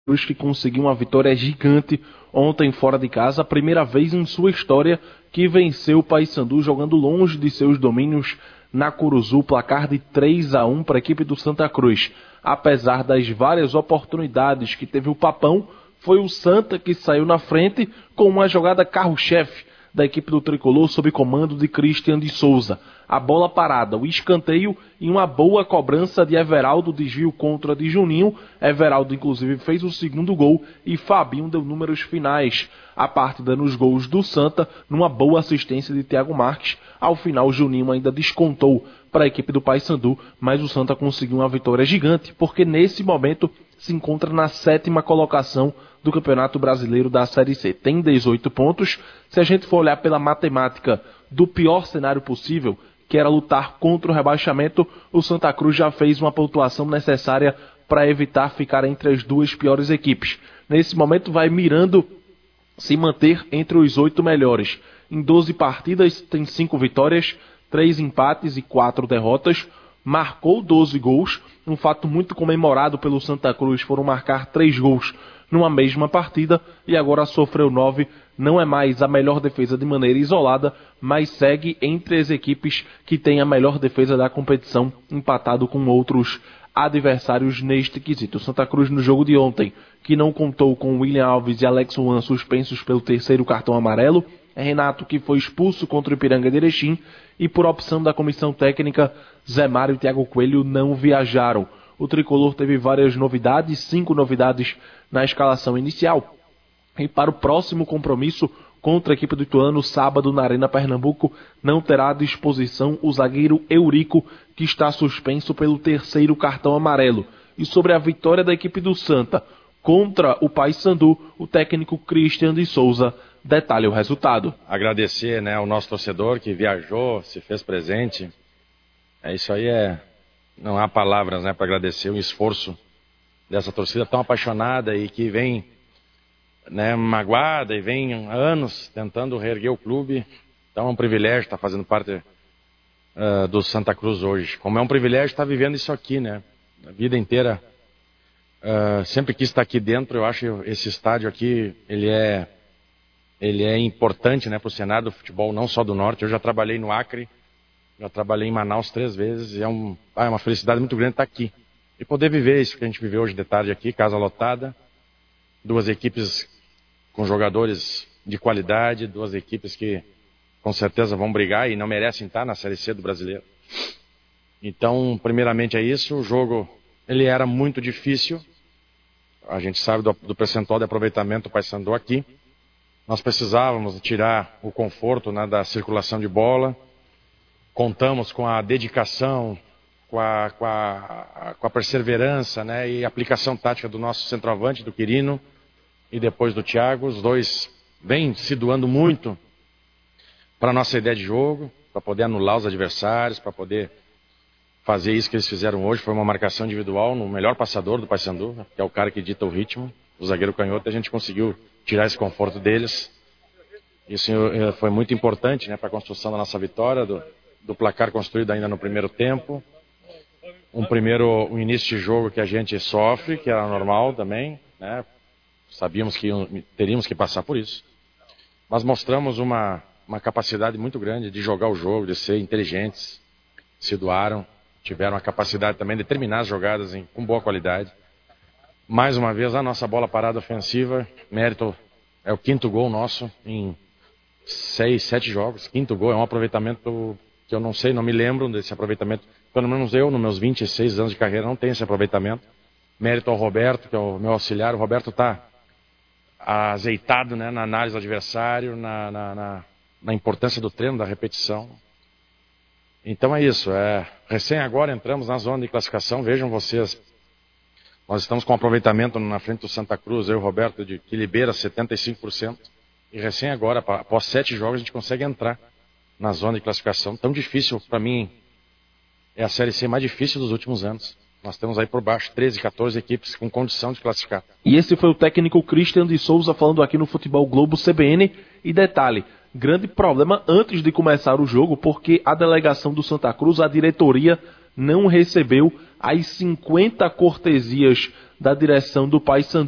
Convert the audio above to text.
Cruz, que conseguiu uma vitória gigante ontem fora de casa, a primeira vez em sua história que venceu o Paysandu jogando longe de seus domínios na Curuzu, placar de 3-1 para a equipe do Santa Cruz. Apesar das várias oportunidades que teve o Papão, foi o Santa que saiu na frente com uma jogada carro-chefe da equipe do Tricolor sob comando de Christian de Souza. A bola parada, o escanteio e uma boa cobrança de Everaldo, desvio contra de Juninho. Everaldo inclusive fez o segundo gol e Fabinho deu números finais a partida nos gols do Santa, numa boa assistência de Thiago Marques. Ao final, Juninho ainda descontou para a equipe do Paysandu, mas o Santa conseguiu uma vitória gigante, porque nesse momento se encontra na 7ª colocação do Campeonato Brasileiro da Série C. Tem 18 pontos. Se a gente for olhar pela matemática do pior cenário possível, que era lutar contra o rebaixamento, o Santa Cruz já fez uma pontuação necessária para evitar ficar entre as duas piores equipes. Nesse momento vai mirando se manter entre os 8 melhores. Em 12 partidas tem 5 vitórias, 3 empates e 4 derrotas. Marcou 12 gols, um fato muito comemorado pelo Santa Cruz, foram marcar 3 gols numa mesma partida, e agora sofreu 9, não é mais a melhor defesa de maneira isolada, mas segue entre as equipes que têm a melhor defesa da competição, empatado com outros adversários neste quesito. Santa Cruz no jogo de ontem, que não contou com William Alves e Alex Juan suspensos pelo 3º cartão amarelo, Renato, que foi expulso contra o Ipiranga de Erechim, e por opção da comissão técnica, Zé Mário e Thiago Coelho não viajaram. O Tricolor teve várias novidades, 5 novidades na escalação inicial. E para o próximo compromisso contra a equipe do Ituano, sábado na Arena Pernambuco, não terá à disposição o zagueiro Eurico, que está suspenso pelo 3º cartão amarelo. E sobre a vitória da equipe do Santa contra o Paysandu, o técnico Christian de Souza detalha o resultado. Agradecer, ao nosso torcedor que viajou, se fez presente. Isso aí não há palavras, para agradecer o esforço dessa torcida tão apaixonada e que vem, magoada e vem há anos tentando reerguer o clube. Então é um privilégio estar fazendo parte do Santa Cruz hoje. Como é um privilégio estar vivendo isso aqui, A vida inteira sempre quis estar aqui dentro. Eu acho esse estádio aqui, ele é importante, para o cenário do futebol, não só do Norte. Eu já trabalhei no Acre, já trabalhei em Manaus 3 vezes, e é uma felicidade muito grande estar aqui. E poder viver isso que a gente viveu hoje de tarde aqui, casa lotada, 2 equipes com jogadores de qualidade, 2 equipes que com certeza vão brigar e não merecem estar na Série C do Brasileiro. Então, primeiramente é isso. O jogo, ele era muito difícil. A gente sabe do percentual de aproveitamento do Paysandu aqui. Nós precisávamos tirar o conforto da circulação de bola. Contamos com a dedicação, com a perseverança, e aplicação tática do nosso centroavante, do Quirino, e depois do Thiago. Os 2 vêm se doando muito para a nossa ideia de jogo, para poder anular os adversários, para poder fazer isso que eles fizeram hoje. Foi uma marcação individual no melhor passador do Paysandu, que é o cara que dita o ritmo, o zagueiro canhoto. A gente conseguiu tirar esse conforto deles. Isso foi muito importante, para a construção da nossa vitória, do placar construído ainda no primeiro tempo. Um início de jogo que a gente sofre, que era normal também, Sabíamos que teríamos que passar por isso. Mas mostramos uma capacidade muito grande de jogar o jogo, de ser inteligentes, se doaram, tiveram a capacidade também de terminar as jogadas com boa qualidade. Mais uma vez, a nossa bola parada ofensiva, mérito, é o 5º gol nosso em 6, 7 jogos. 5º gol, é um aproveitamento que eu não sei, não me lembro desse aproveitamento. Pelo menos eu, nos meus 26 anos de carreira, não tenho esse aproveitamento. Mérito ao Roberto, que é o meu auxiliar. O Roberto está azeitado, na análise do adversário, na importância do treino, da repetição. Então é isso. Recém agora entramos na zona de classificação. Vejam vocês, nós estamos com um aproveitamento na frente do Santa Cruz, eu e o Roberto, que libera 75%. E recém agora, após 7 jogos, a gente consegue entrar na zona de classificação. Tão difícil, para mim, é a Série C mais difícil dos últimos anos. Nós temos aí por baixo 13, 14 equipes com condição de classificar. E esse foi o técnico Christian de Souza falando aqui no Futebol Globo CBN. E detalhe, grande problema antes de começar o jogo, porque a delegação do Santa Cruz, a diretoria, não recebeu as 50 cortesias da direção do Paysandu.